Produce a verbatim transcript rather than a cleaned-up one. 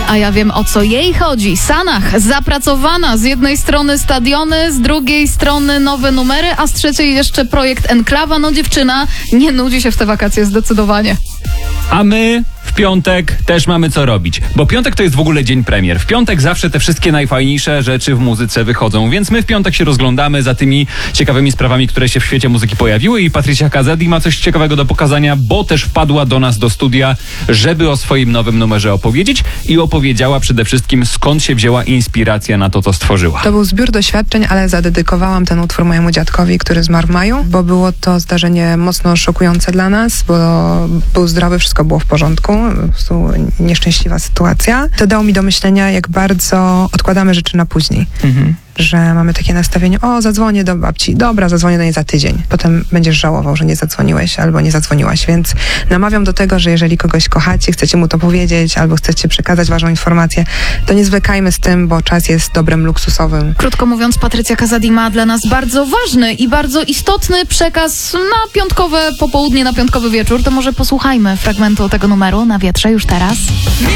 A ja wiem, o co jej chodzi. Sanach, zapracowana. Z jednej strony stadiony, z drugiej strony nowe numery, a z trzeciej jeszcze projekt Enklawa. No dziewczyna nie nudzi się w te wakacje zdecydowanie. A my w piątek też mamy co robić, bo piątek to jest w ogóle dzień premier. W piątek zawsze te wszystkie najfajniejsze rzeczy w muzyce wychodzą, więc my w piątek się rozglądamy za tymi ciekawymi sprawami, które się w świecie muzyki pojawiły i Patrycja Kazadi ma coś ciekawego do pokazania, bo też wpadła do nas do studia, żeby o swoim nowym numerze opowiedzieć i opowiedziała przede wszystkim, skąd się wzięła inspiracja na to, co stworzyła. To był zbiór doświadczeń, ale zadedykowałam ten utwór mojemu dziadkowi, który zmarł w maju, bo było to zdarzenie mocno szokujące dla nas, bo był zdrowy, wszystko było w porządku. Po prostu nieszczęśliwa sytuacja. To dało mi do myślenia, jak bardzo odkładamy rzeczy na później. Mhm. Że mamy takie nastawienie, o, zadzwonię do babci, dobra, zadzwonię do niej za tydzień. Potem będziesz żałował, że nie zadzwoniłeś albo nie zadzwoniłaś, więc namawiam do tego, że jeżeli kogoś kochacie, chcecie mu to powiedzieć albo chcecie przekazać ważną informację, to nie zwlekajmy z tym, bo czas jest dobrem luksusowym. Krótko mówiąc, Patrycja Kazadi ma dla nas bardzo ważny i bardzo istotny przekaz na piątkowe popołudnie, na piątkowy wieczór. To może posłuchajmy fragmentu tego numeru na wietrze już teraz.